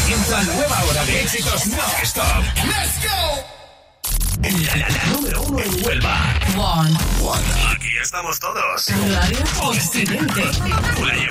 Comienza nueva hora de éxitos non-stop. ¡Let's go! La número 1 en Huelva. One. Aquí estamos todos. Radio Occidente. Playa